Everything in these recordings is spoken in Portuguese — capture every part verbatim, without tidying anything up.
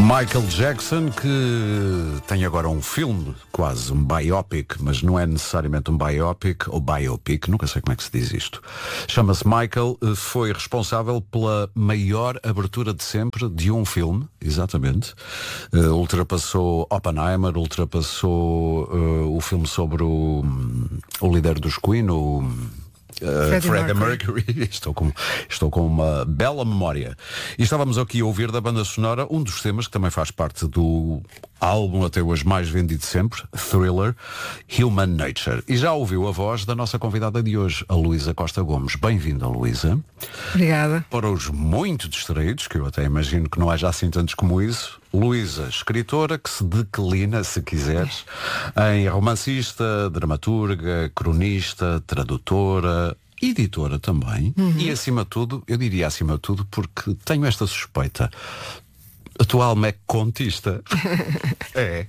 Michael Jackson, que tem agora um filme, quase um biopic, mas não é necessariamente um biopic ou biopic, nunca sei como é que se diz isto. Chama-se Michael, foi responsável pela maior abertura de sempre de um filme, exatamente. Uh, ultrapassou Oppenheimer, ultrapassou uh, o filme sobre o, o líder dos Queen, o... Uh, Freddie Mercury. Mercury. Estou com, estou com uma bela memória. E estávamos aqui a ouvir da banda sonora um dos temas que também faz parte do álbum até hoje mais vendido de sempre, Thriller, Human Nature. E já ouviu a voz da nossa convidada de hoje, a Luísa Costa Gomes. Bem-vinda, Luísa. Obrigada. Para os muito distraídos, que eu até imagino que não haja assim tantos como isso, Luísa, escritora que se declina, se quiseres, em romancista, dramaturga, cronista, tradutora, editora também. Uhum. E acima de tudo, eu diria acima de tudo, porque tenho esta suspeita. A tua alma é contista. É.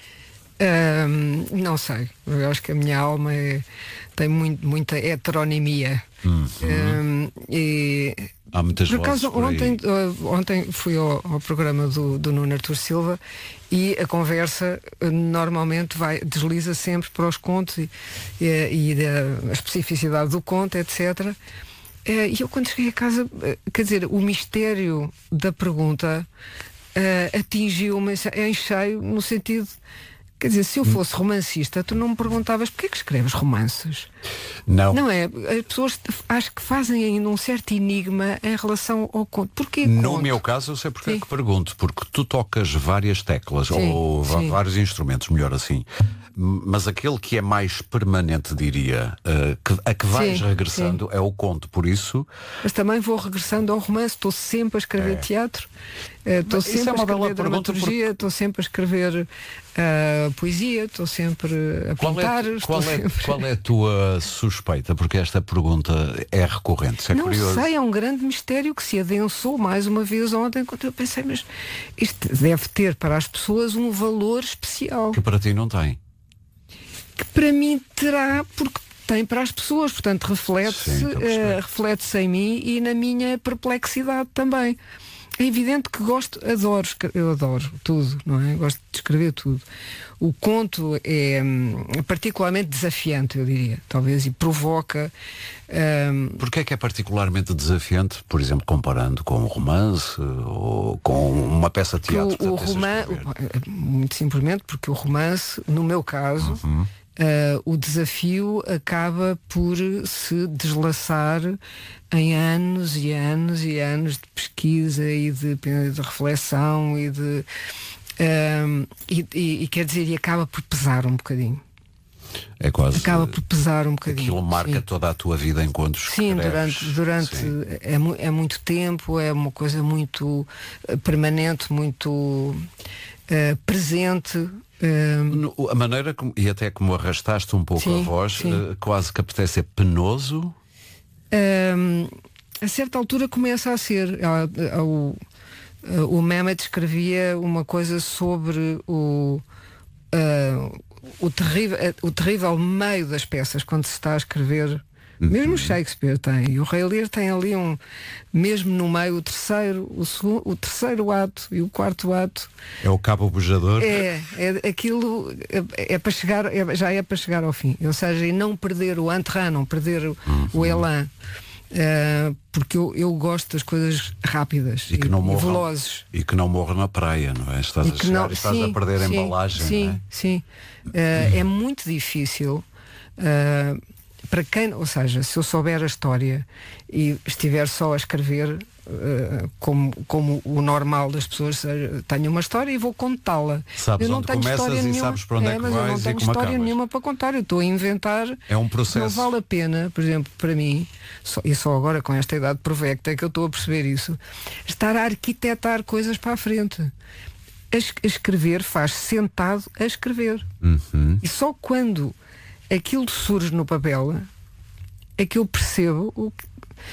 Um, não sei. Eu acho que a minha alma é, tem muito, muita heteronimia. Uhum. Um, e há muitas por acaso, por ontem, uh, ontem fui ao, ao programa do, do Nuno Artur Silva e a conversa uh, normalmente vai, desliza sempre para os contos e, e, e da, a especificidade do conto, etcétera. Uh, e eu quando cheguei a casa, uh, quer dizer, o mistério da pergunta uh, atingiu-me em cheio, no sentido... Quer dizer, se eu fosse romancista, tu não me perguntavas porquê que escreves romances? Não. Não é? As pessoas acho que fazem ainda um certo enigma em relação ao conto. Porquê No conto? meu caso, eu sei porque é que pergunto. Porque tu tocas várias teclas, sim, ou sim. vários instrumentos, melhor assim. Mas aquele que é mais permanente, diria, uh, que, a que vais sim, regressando, sim. é o conto. Por isso... Mas também vou regressando ao romance. Estou sempre a escrever é. teatro. Estou uh, sempre é a escrever dramaturgia. Estou porque... sempre a escrever uh, poesia. Estou sempre a pintar. Qual é, qual, é, sempre... qual é a tua suspeita? Porque esta pergunta é recorrente. Isso é não curioso. sei, é um grande mistério que se adensou mais uma vez ontem, quando eu pensei, mas isto deve ter para as pessoas um valor especial. Que para ti não tem. Que para mim terá, porque tem para as pessoas, portanto reflete-se uh, reflete-se em mim e na minha perplexidade também. É evidente que gosto, adoro, eu adoro tudo, não é? Gosto de escrever tudo. O conto é hum, particularmente desafiante, eu diria, talvez, e provoca... Hum... Porquê é que é particularmente desafiante, por exemplo, comparando com um romance ou com uma peça de teatro? O, o romance, muito simplesmente, porque o romance, no meu caso... Uhum. Uh, o desafio acaba por se deslaçar em anos e anos e anos de pesquisa e de, de reflexão e de uh, e, e, e quer dizer, e acaba por pesar um bocadinho. É quase acaba por pesar um bocadinho. Aquilo marca sim. toda a tua vida enquanto escreves. Sim, durante, durante sim. É, é muito tempo, é uma coisa muito permanente, muito uh, presente. Uh, a maneira como, e até como arrastaste um pouco sim, a voz, uh, quase que apetece ser penoso. Uh, a certa altura começa a ser. Uh, uh, uh, o Mehmet escrevia uma coisa sobre o, uh, o, terrível, uh, o terrível meio das peças quando se está a escrever. Mesmo o Shakespeare tem, e o Rei Lear tem ali um, mesmo no meio, o terceiro, o, segundo, o terceiro ato e o quarto ato. É o cabo bujador. É, é aquilo, é, é para chegar, é, já é para chegar ao fim. Ou seja, e não perder o entrain, não perder o, uhum. o elan. Uh, porque eu, eu gosto das coisas rápidas e, que não e, morram, e velozes. E que não morra na praia, não é? Estás, a, chegar, não, estás sim, a perder a sim, embalagem. Sim, não é? sim. Uh, uhum. É muito difícil. Uh, Para quem, ou seja, se eu souber a história e estiver só a escrever uh, como, como o normal das pessoas, seja, tenho uma história e vou contá-la. Sabes eu não onde tenho começas história e nenhuma, sabes para onde é, é que mas vais eu não tenho e como história acabas. nenhuma para contar. Eu estou a inventar. É um processo. Não vale a pena, por exemplo, para mim, só, e só agora com esta idade provecta é que eu estou a perceber isso, estar a arquitetar coisas para a frente. A, a escrever faz sentado a escrever. Uhum. E só quando aquilo surge no papel é que eu percebo o que,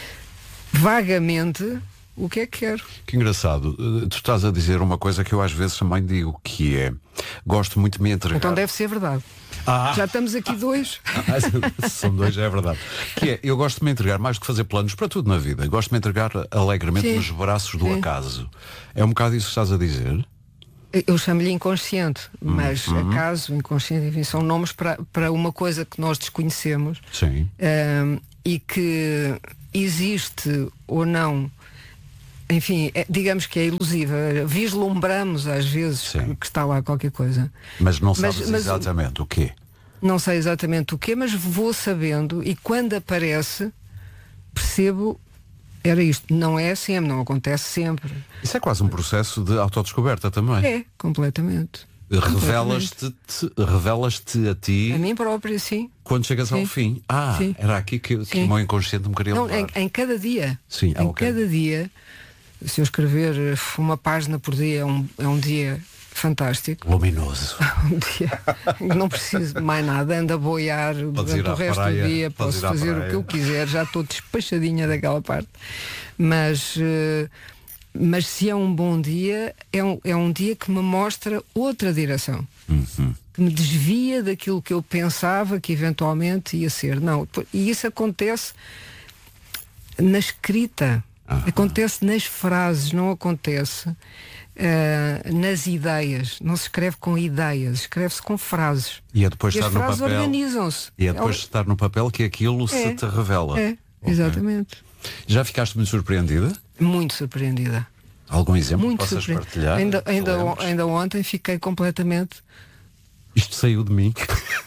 vagamente o que é que quero. Que engraçado. Tu estás a dizer uma coisa que eu às vezes também digo, que é, gosto muito de me entregar. Então deve ser verdade. Ah. Já estamos aqui dois. Ah, são dois, é verdade. Que é, eu gosto de me entregar mais do que fazer planos para tudo na vida. Gosto de me entregar alegremente Sim. nos braços do Sim. acaso. É um bocado isso que estás a dizer? Eu chamo-lhe inconsciente, mas uhum. acaso, inconsciente, enfim, são nomes para, para uma coisa que nós desconhecemos. Sim. Um, e que existe ou não, enfim, é, digamos que é ilusiva. Vislumbramos às vezes que, que está lá qualquer coisa. Mas não sabes mas, mas, exatamente o quê? Não sei exatamente o quê, mas vou sabendo e quando aparece percebo. Era isto, não é sempre, não acontece sempre. Isso é quase um processo de autodescoberta também. É, completamente. Revelas-te revelas-te a ti a mim própria, sim. Quando chegas sim. ao fim. Ah, sim. Era aqui que, que o meu inconsciente me queria não, levar. Em, em cada dia. Sim, em okay. cada dia, se eu escrever uma página por dia, é um, é um dia fantástico. Luminoso. Um dia não preciso de mais nada, ando a boiar durante o resto praia, do dia, posso fazer o que eu quiser, já estou despachadinha daquela parte. Mas, uh, mas se é um bom dia, é um, é um dia que me mostra outra direção. Uhum. Que me desvia daquilo que eu pensava que eventualmente ia ser. Não, e isso acontece na escrita, uhum. acontece nas frases, não acontece Uh, nas ideias. Não se escreve com ideias, escreve-se com frases. E é depois e estar as no frases papel. Organizam-se. E é depois é, estar no papel que aquilo é, se te revela. É, okay. Exatamente. Já ficaste muito surpreendida? Muito surpreendida. Algum exemplo muito que possas partilhar? Ainda, ainda, ainda ontem fiquei completamente. Isto saiu de mim.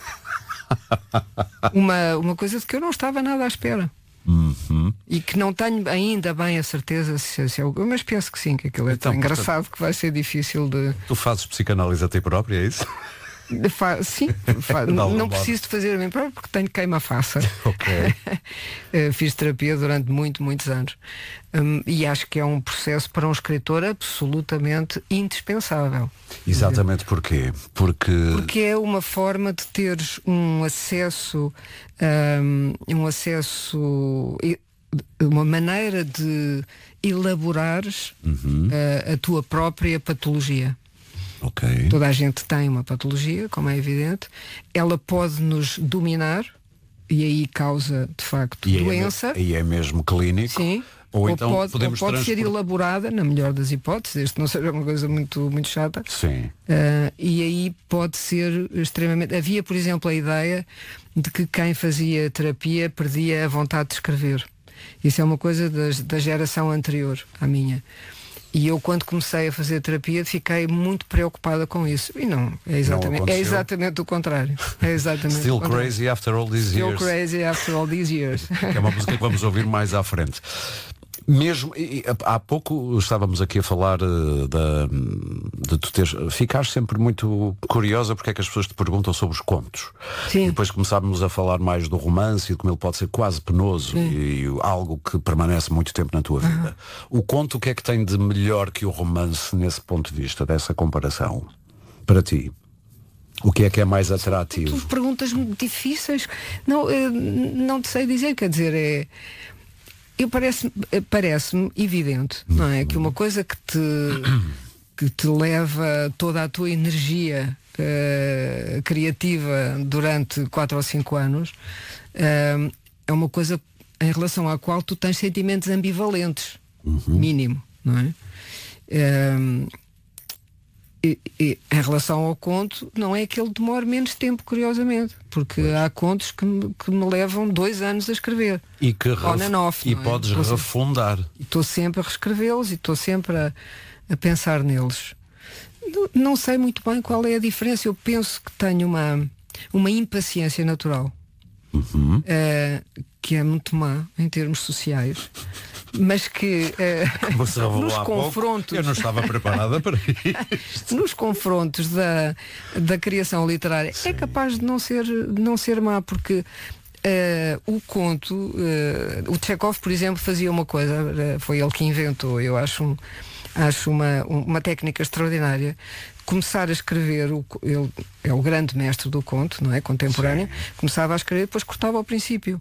uma, uma coisa de que eu não estava nada à espera. Uhum. E que não tenho ainda bem a certeza se, se é o... mas penso que sim, que aquilo é então, tão engraçado portanto, que vai ser difícil de... Tu fazes psicanálise a ti própria, é isso? Fa... Sim, fa... não, não preciso de fazer a mim próprio porque tenho queima faça. Okay. Fiz terapia durante muito, muitos anos. Um, e acho que é um processo para um escritor absolutamente indispensável. Exatamente porquê? Porque... Porque é uma forma de teres um acesso, um, um acesso, uma maneira de elaborares uhum. a, a tua própria patologia. Okay. Toda a gente tem uma patologia, como é evidente. Ela pode nos dominar e aí causa, de facto, e doença. E é, é mesmo clínico. Sim. Ou, ou então pode, podemos ou pode transpor... ser elaborada, na melhor das hipóteses, isto não seja uma coisa muito, muito chata. Sim. Uh, e aí pode ser extremamente... Havia, por exemplo, a ideia de que quem fazia terapia perdia a vontade de escrever. Isso é uma coisa das, da geração anterior à minha. E eu, quando comecei a fazer terapia, fiquei muito preocupada com isso. E não, é exatamente, não é exatamente o contrário. É exatamente Still o contrário. Crazy After All These Still Years. Still Crazy After All These Years. Que é uma música que vamos ouvir mais à frente. Mesmo, e, há pouco estávamos aqui a falar uh, da, de tu teres, ficares sempre muito curiosa porque é que as pessoas te perguntam sobre os contos. Sim. E depois começávamos a falar mais do romance e de como ele pode ser quase penoso e, e algo que permanece muito tempo na tua vida. Uhum. O conto, o que é que tem de melhor que o romance nesse ponto de vista, dessa comparação? Para ti? O que é que é mais atrativo? Tu perguntas muito difíceis. Não, não te sei dizer, quer dizer, é... Eu parece, parece-me evidente, não é? Que uma coisa que te, que te leva toda a tua energia uh, criativa durante quatro ou cinco anos uh, é uma coisa em relação à qual tu tens sentimentos ambivalentes, uhum. mínimo, não é? Uh, E, e, em relação ao conto, não é que ele demore menos tempo, curiosamente, porque pois. Há contos que me, que me levam dois anos a escrever e que ref... off, e é? podes estou refundar sempre, estou sempre a reescrevê-los e estou sempre a, a pensar neles. Não, não sei muito bem qual é a diferença. Eu penso que tenho uma, uma impaciência natural, uhum. uh, que é muito má em termos sociais, mas que uh, nos confrontos pouco, eu não estava preparada para isto. Nos confrontos da, da criação literária Sim. é capaz de não ser, de não ser má, porque uh, o conto uh, o Chekhov, por exemplo, fazia uma coisa, uh, foi ele que inventou, eu acho, um, acho uma, uma técnica extraordinária. Começar a escrever, o, ele é o grande mestre do conto, não é? Contemporâneo. Sim. Começava a escrever, depois cortava ao princípio.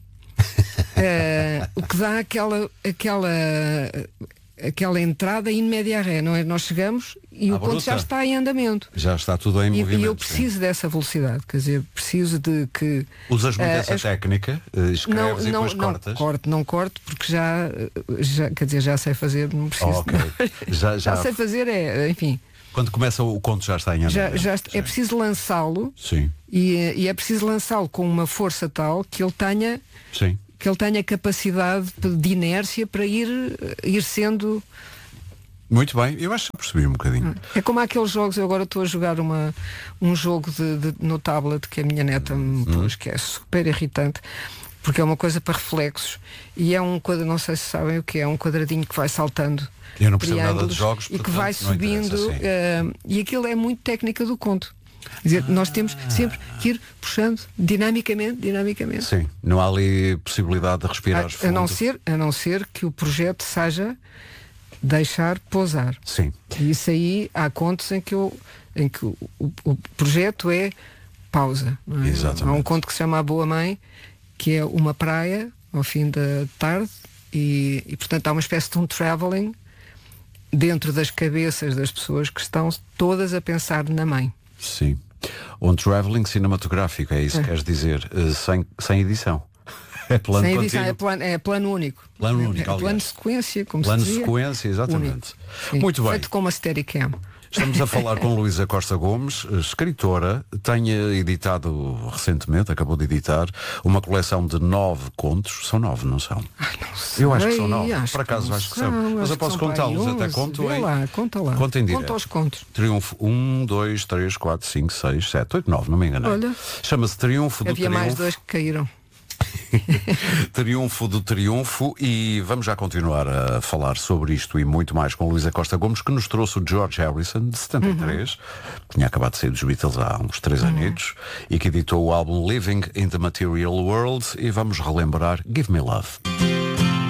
Uh, o que dá aquela aquela aquela entrada in media re, não é? Nós chegamos e à o bruta. Conto já está em andamento. Já está tudo em e, movimento. E eu preciso sim. dessa velocidade, quer dizer, preciso de que... Usas muito uh, essa as... técnica? Uh, escreves não, e não, depois não, cortas? Corto, não corto, porque já, já, quer dizer, já sei fazer, não preciso. Oh, okay. já, já... já sei fazer, é, enfim... Quando começa o conto já está em andamento. Já, já é preciso lançá-lo. Sim. E, e é preciso lançá-lo com uma força tal que ele tenha, Sim. que ele tenha capacidade de inércia para ir, ir sendo... Muito bem, eu acho que percebi um bocadinho. É como aqueles jogos, eu agora estou a jogar uma, um jogo de, de, no tablet que a minha neta me pôs, que é super irritante, porque é uma coisa para reflexos e é um quadro, não sei se sabem o que é, é um quadradinho que vai saltando. Eu não percebo nada de jogos, e que vai subindo uh, e aquilo é muito técnica do conto. Quer dizer, ah. nós temos sempre que ir puxando dinamicamente, dinamicamente. Sim, não há ali possibilidade de respirar a, fundo. A não ser, a não ser que o projeto seja deixar pousar. Sim. E isso aí há contos em que, eu, em que o, o, o projeto é pausa. Não é? Exatamente. Há um conto que se chama A Boa Mãe, que é uma praia ao fim da tarde e, e portanto há uma espécie de um travelling dentro das cabeças das pessoas que estão todas a pensar na mãe. Sim. Um travelling cinematográfico, é isso que queres dizer, uh, sem, sem edição. É plano sem edição, é plano, é plano único. Plano único, é, é plano de sequência, como plano se dizia. Plano de sequência, exatamente. Muito bem. Feito com uma Steadicam. Estamos a falar com Luísa Costa Gomes, escritora, tem editado recentemente, acabou de editar, uma coleção de nove contos. São nove, não são? Ai, não sei. Eu acho que são nove. Acho Por acaso que acho que são. são. Mas eu posso contá-los, até conto em... lá, conta lá. Conta em direto. Conta aos contos. Triunfo um, dois, três, quatro, cinco, seis, sete, oito, nove, não me enganei. Olha. Chama-se Triunfo do Havia Triunfo. mais dois que caíram. Triunfo do Triunfo. E vamos já continuar a falar sobre isto e muito mais com Luísa Costa Gomes, que nos trouxe o George Harrison de setenta e três, uhum. tinha acabado de sair dos Beatles há uns três uhum. anos, e que editou o álbum Living in the Material World. E vamos relembrar Give Me Love.